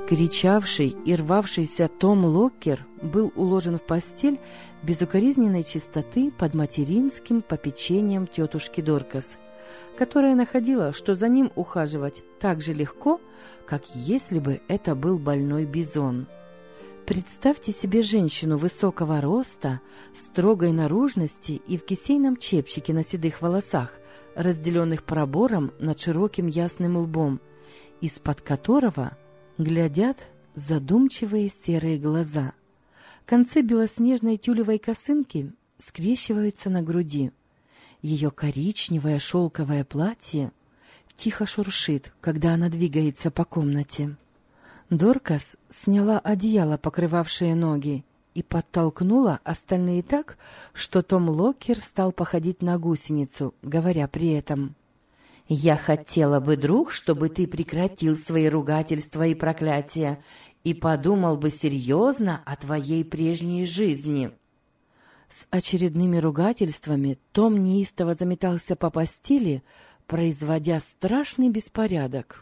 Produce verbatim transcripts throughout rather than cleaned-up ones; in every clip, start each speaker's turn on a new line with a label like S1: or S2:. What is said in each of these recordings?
S1: Кричавший и рвавшийся Том Локкер был уложен в постель безукоризненной чистоты под материнским попечением тетушки Доркас, которая находила, что за ним ухаживать так же легко, как если бы это был больной бизон. Представьте себе женщину высокого роста, строгой наружности и в кисейном чепчике на седых волосах, разделенных пробором над широким ясным лбом, из-под которого глядят задумчивые серые глаза. Концы белоснежной тюлевой косынки скрещиваются на груди. Ее коричневое шелковое платье тихо шуршит, когда она двигается по комнате. Доркас сняла одеяло, покрывавшее ноги, и подтолкнула остальные так, что Том Локкер стал походить на гусеницу, говоря при этом: «Я хотела бы, друг, чтобы ты прекратил свои ругательства и проклятия и подумал бы серьезно о твоей прежней жизни». С очередными ругательствами Том неистово заметался по постели, производя страшный беспорядок.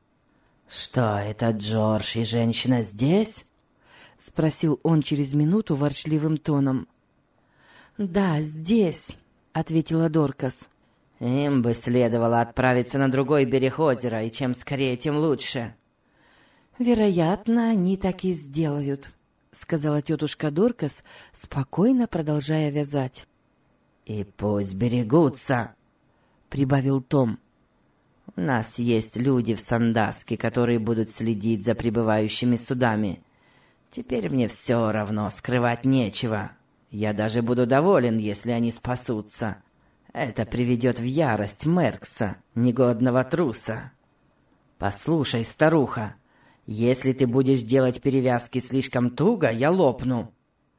S2: «Что это, Джордж и женщина здесь?»
S1: — спросил он через минуту ворчливым тоном. «Да, здесь», — ответила Доркас.
S2: «Им бы следовало отправиться на другой берег озера, и чем скорее, тем лучше».
S1: «Вероятно, они так и сделают», — сказала тетушка Доркас, спокойно продолжая вязать.
S2: «И пусть берегутся», — прибавил Том. «У нас есть люди в Сандаске, которые будут следить за прибывающими судами. Теперь мне все равно, скрывать нечего. Я даже буду доволен, если они спасутся. Это приведет в ярость Меркса, негодного труса. Послушай, старуха, если ты будешь делать перевязки слишком туго, я лопну.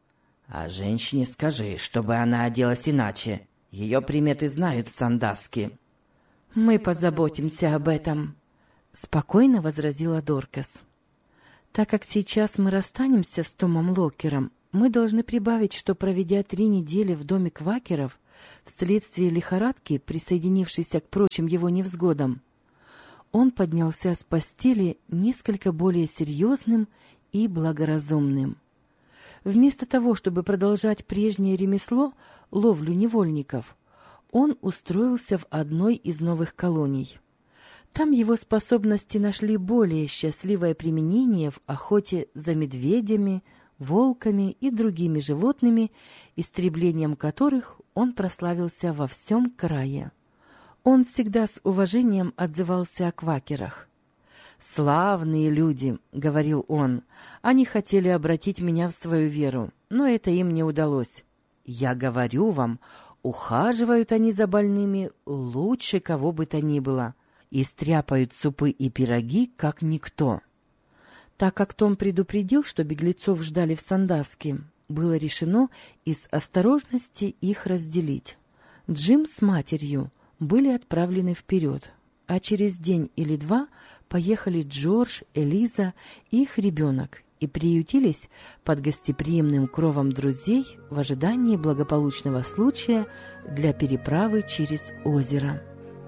S2: А женщине скажи, чтобы она оделась иначе. Ее приметы знают в Сандаске».
S1: «Мы позаботимся об этом», — спокойно возразила Доркас. «Так как сейчас мы расстанемся с Томом Локкером, мы должны прибавить, что, проведя три недели в доме квакеров, вследствие лихорадки, присоединившейся к прочим его невзгодам, он поднялся с постели несколько более серьезным и благоразумным. Вместо того, чтобы продолжать прежнее ремесло, ловлю невольников, он устроился в одной из новых колоний. Там его способности нашли более счастливое применение в охоте за медведями, волками и другими животными, истреблением которых он прославился во всем крае. Он всегда с уважением отзывался о квакерах. «Славные люди», — говорил он, — «они хотели обратить меня в свою веру, но это им не удалось. Я говорю вам, ухаживают они за больными лучше кого бы то ни было и стряпают супы и пироги, как никто». Так как Том предупредил, что беглецов ждали в Сандаске, было решено из осторожности их разделить. Джим с матерью были отправлены вперед, а через день или два поехали Джордж, Элиза и их ребенок и приютились под гостеприимным кровом друзей в ожидании благополучного случая для переправы через озеро.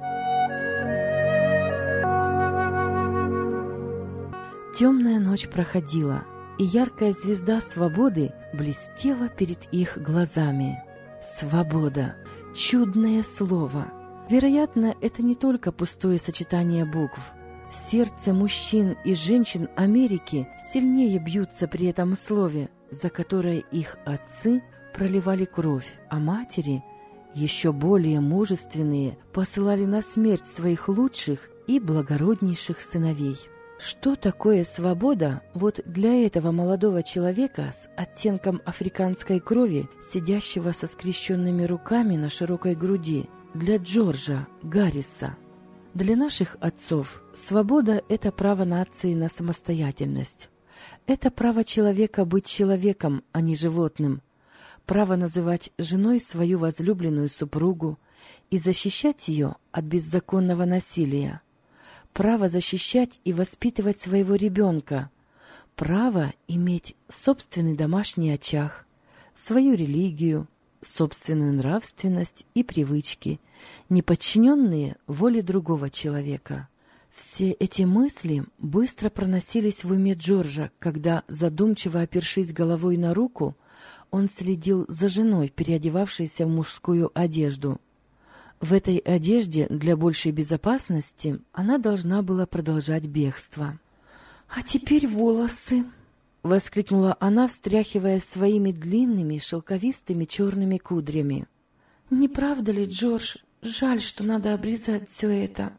S1: Темная ночь проходила, и яркая звезда свободы блестела перед их глазами. Свобода! Чудное слово! Вероятно, это не только пустое сочетание букв. Сердце мужчин и женщин Америки сильнее бьются при этом слове, за которое их отцы проливали кровь, а матери, еще более мужественные, посылали на смерть своих лучших и благороднейших сыновей. Что такое свобода вот для этого молодого человека с оттенком африканской крови, сидящего со скрещенными руками на широкой груди, для Джорджа Гарриса? Для наших отцов свобода – это право нации на самостоятельность. Это право человека быть человеком, а не животным. Право называть женой свою возлюбленную супругу и защищать ее от беззаконного насилия. Право защищать и воспитывать своего ребенка. Право иметь собственный домашний очаг, свою религию, собственную нравственность и привычки, не подчиненные воле другого человека. Все эти мысли быстро проносились в уме Джорджа, когда, задумчиво опершись головой на руку, он следил за женой, переодевавшейся в мужскую одежду. В этой одежде для большей безопасности она должна была продолжать бегство. «А теперь волосы!» — воскликнула она, встряхивая своими длинными шелковистыми черными кудрями. «Не правда ли, Джордж, жаль, что надо обрезать все это?»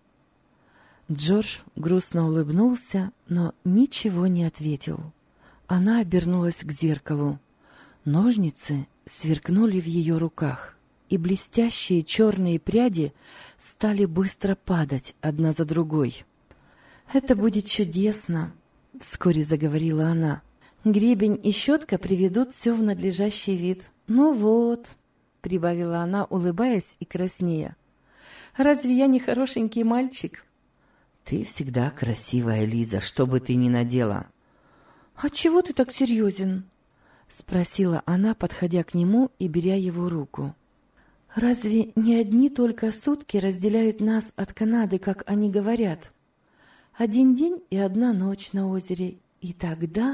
S1: Джордж грустно улыбнулся, но ничего не ответил. Она обернулась к зеркалу. Ножницы сверкнули в ее руках, и блестящие черные пряди стали быстро падать одна за другой. «Это будет чудесно!» — вскоре заговорила она. «Гребень и щетка приведут все в надлежащий вид. Ну вот!» — прибавила она, улыбаясь и краснея. «Разве я не хорошенький мальчик?»
S2: «Ты всегда красивая, Лиза, что бы ты ни надела».
S1: «А чего ты так серьезен?» — спросила она, подходя к нему и беря его руку. «Разве не одни только сутки разделяют нас от Канады, как они говорят? Один день и одна ночь на озере. И тогда...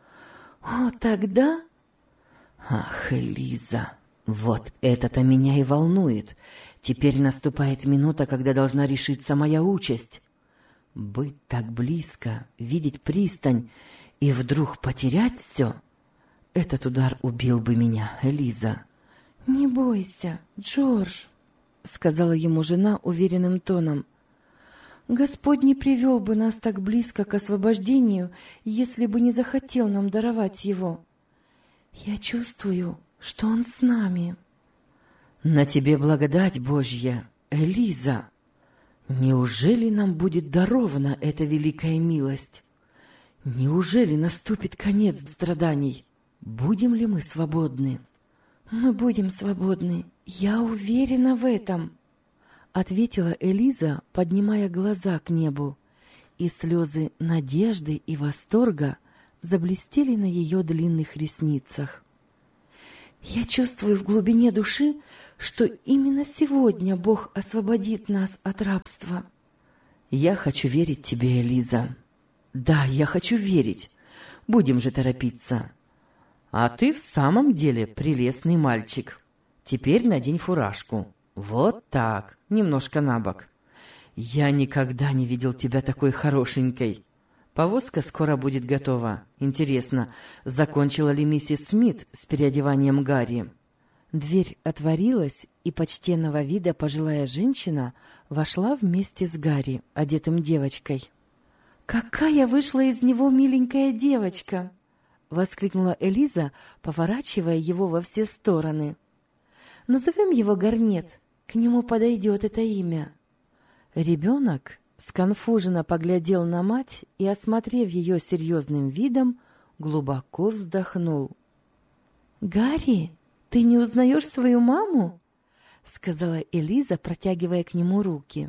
S1: О, тогда...»
S2: «Ах, Лиза, вот это-то меня и волнует. Теперь наступает минута, когда должна решиться моя участь. Быть так близко, видеть пристань и вдруг потерять все — этот удар убил бы меня, Лиза».
S1: «Не бойся, Джордж», — сказала ему жена уверенным тоном. «Господь не привел бы нас так близко к освобождению, если бы не захотел нам даровать его. Я чувствую, что Он с нами».
S2: «На тебе благодать Божья, Лиза! Неужели нам будет дарована эта великая милость? Неужели наступит конец страданий? Будем ли мы свободны?»
S1: «Мы будем свободны, я уверена в этом», — ответила Элиза, поднимая глаза к небу, и слезы надежды и восторга заблестели на ее длинных ресницах. «Я чувствую в глубине души, что именно сегодня Бог освободит нас от рабства».
S2: «Я хочу верить тебе, Элиза. Да, я хочу верить. Будем же торопиться. А ты в самом деле прелестный мальчик. Теперь надень фуражку. Вот так, немножко набок. Я никогда не видел тебя такой хорошенькой. Повозка скоро будет готова. Интересно, закончила ли миссис Смит с переодеванием Гарри?»
S1: Дверь отворилась, и почтенного вида пожилая женщина вошла вместе с Гарри, одетым девочкой. «Какая вышла из него миленькая девочка!» — воскликнула Элиза, поворачивая его во все стороны. «Назовем его Гарнет, к нему подойдет это имя». Ребенок сконфуженно поглядел на мать и, осмотрев ее серьезным видом, глубоко вздохнул. «Гарри, ты не узнаешь свою маму?» — сказала Элиза, протягивая к нему руки.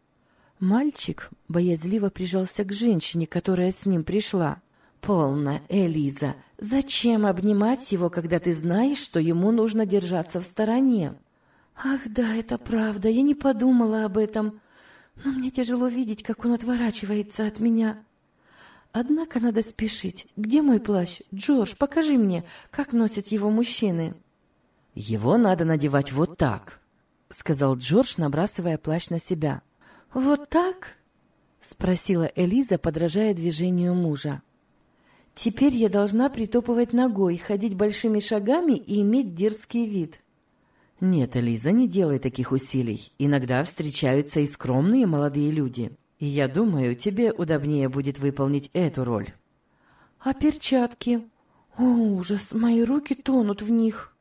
S1: Мальчик боязливо прижался к женщине, которая с ним пришла. «Полно, Элиза, зачем обнимать его, когда ты знаешь, что ему нужно держаться в стороне?» «Ах, да, это правда, я не подумала об этом, но мне тяжело видеть, как он отворачивается от меня. Однако надо спешить. Где мой плащ? Джордж, покажи мне, как носят его мужчины».
S2: «Его надо надевать вот так», — сказал Джордж, набрасывая плащ на себя.
S1: «Вот так?» — спросила Элиза, подражая движению мужа. «Теперь я должна притопывать ногой, ходить большими шагами и иметь дерзкий вид».
S2: «Нет, Элиза, не делай таких усилий. Иногда встречаются и скромные молодые люди. И я думаю, тебе удобнее будет выполнить эту роль».
S1: «А перчатки? О, ужас, мои руки тонут в них».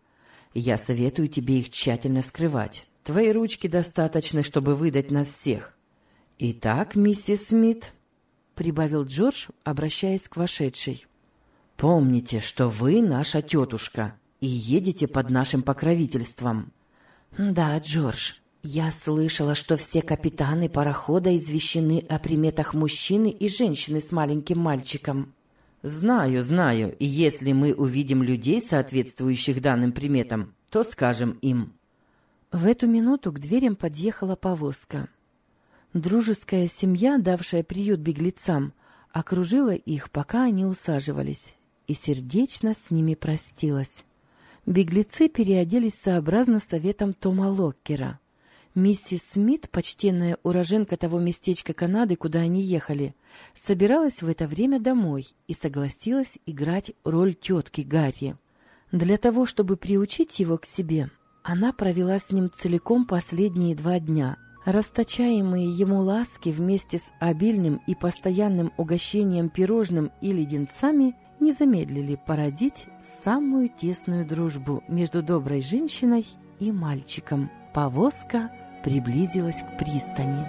S2: «Я советую тебе их тщательно скрывать. Твои ручки достаточны, чтобы выдать нас всех. Итак, миссис Смит», — прибавил Джордж, обращаясь к вошедшей, — «помните, что вы наша тетушка и едете под нашим покровительством».
S1: «Да, Джордж, я слышала, что все капитаны парохода извещены о приметах мужчины и женщины с маленьким мальчиком».
S2: «Знаю, знаю, и если мы увидим людей, соответствующих данным приметам, то скажем им».
S1: В эту минуту к дверям подъехала повозка. Дружеская семья, давшая приют беглецам, окружила их, пока они усаживались, и сердечно с ними простилась. Беглецы переоделись сообразно советам Тома Локкера. Миссис Смит, почтенная уроженка того местечка Канады, куда они ехали, собиралась в это время домой и согласилась играть роль тетки Гарри. Для того, чтобы приучить его к себе, она провела с ним целиком последние два дня. Расточаемые ему ласки вместе с обильным и постоянным угощением пирожным и леденцами не замедлили породить самую тесную дружбу между доброй женщиной и мальчиком. Повозка приблизилась к пристани.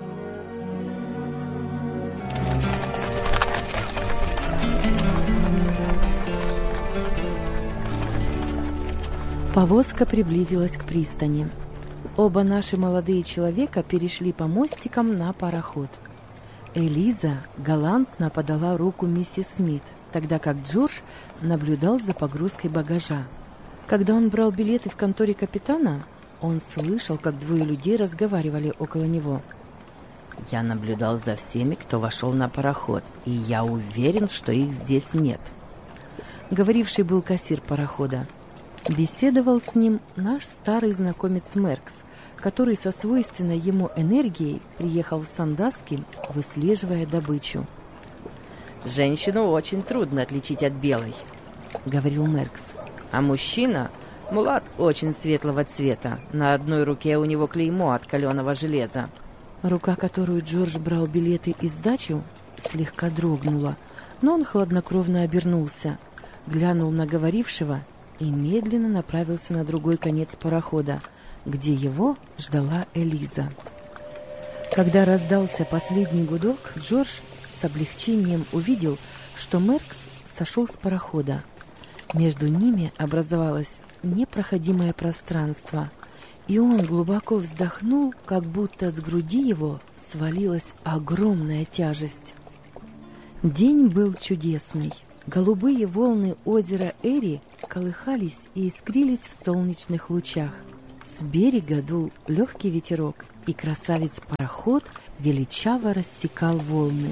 S1: Повозка приблизилась к пристани. Оба наши молодые человека перешли по мостикам на пароход. Элиза галантно подала руку миссис Смит, тогда как Джордж наблюдал за погрузкой багажа. Когда он брал билеты в конторе капитана, он слышал, как двое людей разговаривали около него.
S2: «Я наблюдал за всеми, кто вошел на пароход, и я уверен, что их здесь нет».
S1: Говоривший был кассир парохода. Беседовал с ним наш старый знакомец Меркс, который со свойственной ему энергией приехал в Сандаски, выслеживая добычу.
S2: «Женщину очень трудно отличить от белой», — говорил Меркс. «А мужчина, мулат очень светлого цвета. На одной руке у него клеймо от каленого железа».
S1: Рука, которую Джордж брал билеты и сдачу, слегка дрогнула, но он хладнокровно обернулся, глянул на говорившего и медленно направился на другой конец парохода, где его ждала Элиза. Когда раздался последний гудок, Джордж с облегчением увидел, что Меркс сошел с парохода. Между ними образовалось непроходимое пространство, и он глубоко вздохнул, как будто с груди его свалилась огромная тяжесть. День был чудесный. Голубые волны озера Эри колыхались и искрились в солнечных лучах. С берега дул легкий ветерок, и красавец-пароход величаво рассекал волны.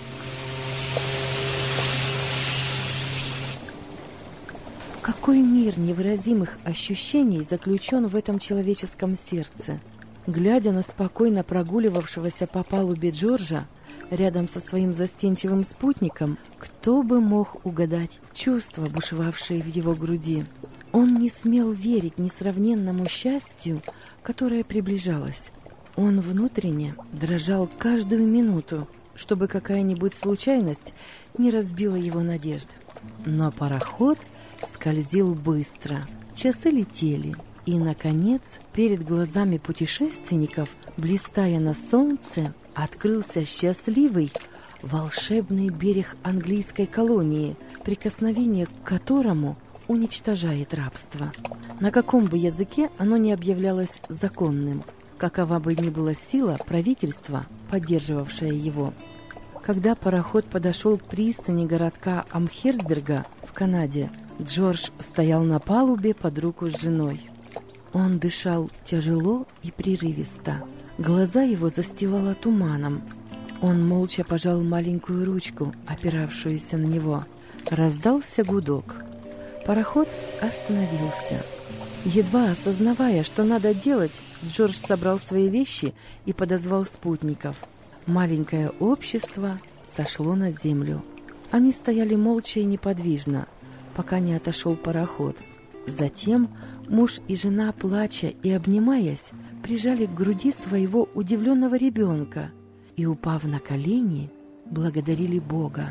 S1: Какой мир невыразимых ощущений заключен в этом человеческом сердце! Глядя на спокойно прогуливавшегося по палубе Джорджа, рядом со своим застенчивым спутником, кто бы мог угадать чувства, бушевавшие в его груди? Он не смел верить несравненному счастью, которое приближалось. Он внутренне дрожал каждую минуту, чтобы какая-нибудь случайность не разбила его надежд. Но пароход скользил быстро, часы летели, и, наконец, перед глазами путешественников, блистая на солнце, открылся счастливый, волшебный берег английской колонии, прикосновение к которому уничтожает рабство. На каком бы языке оно ни объявлялось законным, какова бы ни была сила правительства, поддерживавшая его. Когда пароход подошел к пристани городка Амхерсберга в Канаде, Джордж стоял на палубе под руку с женой. Он дышал тяжело и прерывисто. Глаза его застилало туманом. Он молча пожал маленькую ручку, опиравшуюся на него. Раздался гудок. Пароход остановился. Едва осознавая, что надо делать, Джордж собрал свои вещи и подозвал спутников. Маленькое общество сошло на землю. Они стояли молча и неподвижно, пока не отошел пароход. Затем муж и жена, плача и обнимаясь, прижали к груди своего удивленного ребенка и, упав на колени, благодарили Бога.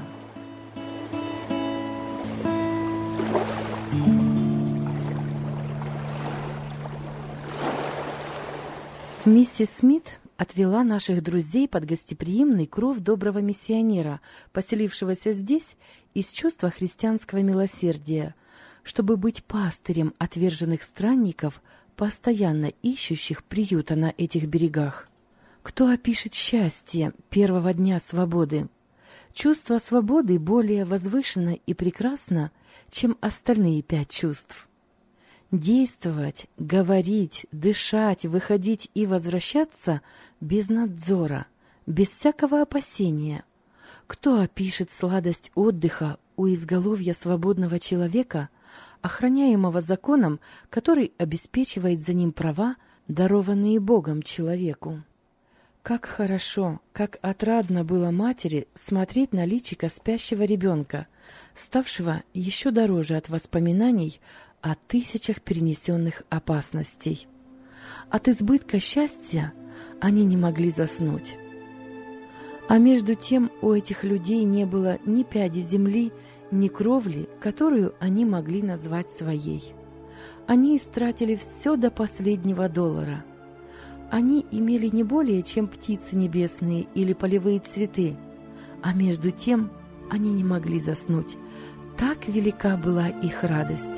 S1: Миссис Смит отвела наших друзей под гостеприимный кров доброго миссионера, поселившегося здесь из чувства христианского милосердия, чтобы быть пастырем отверженных странников, постоянно ищущих приюта на этих берегах. Кто опишет счастье первого дня свободы? Чувство свободы более возвышенно и прекрасно, чем остальные пять чувств. Действовать, говорить, дышать, выходить и возвращаться без надзора, без всякого опасения. Кто опишет сладость отдыха у изголовья свободного человека, охраняемого законом, который обеспечивает за ним права, дарованные Богом человеку? Как хорошо, как отрадно было матери смотреть на личико спящего ребенка, ставшего еще дороже от воспоминаний о тысячах перенесенных опасностей. От избытка счастья они не могли заснуть. А между тем у этих людей не было ни пяди земли, ни кровли, которую они могли назвать своей. Они истратили все до последнего доллара. Они имели не более, чем птицы небесные или полевые цветы, а между тем они не могли заснуть. Так велика была их радость.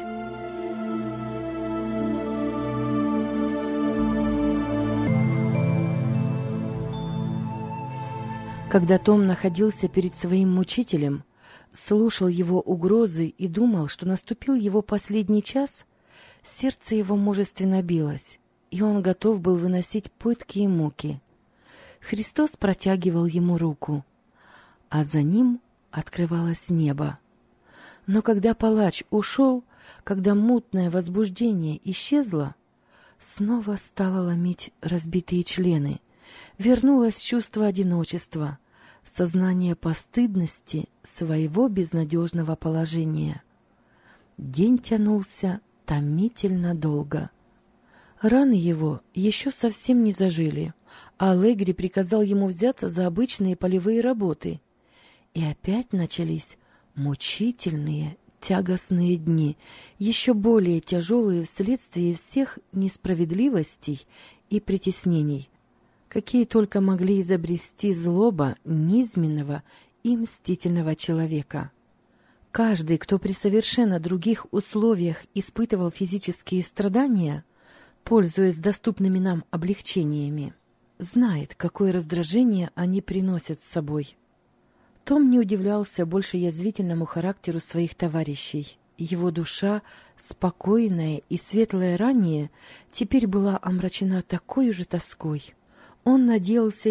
S1: Когда Том находился перед своим мучителем, слушал его угрозы и думал, что наступил его последний час, сердце его мужественно билось, и он готов был выносить пытки и муки. Христос протягивал ему руку, а за ним открывалось небо. Но когда палач ушел, когда мутное возбуждение исчезло, снова стало ломить разбитые члены, вернулось чувство одиночества, сознание постыдности своего безнадежного положения. День тянулся томительно долго. Раны его еще совсем не зажили, а Алегри приказал ему взяться за обычные полевые работы. И опять начались мучительные, тягостные дни, еще более тяжелые вследствие всех несправедливостей и притеснений, какие только могли изобрести злоба низменного и мстительного человека. Каждый, кто при совершенно других условиях испытывал физические страдания, пользуясь доступными нам облегчениями, знает, какое раздражение они приносят с собой. Том не удивлялся больше язвительному характеру своих товарищей. Его душа, спокойная и светлая ранее, теперь была омрачена такой же тоской. Он надеялся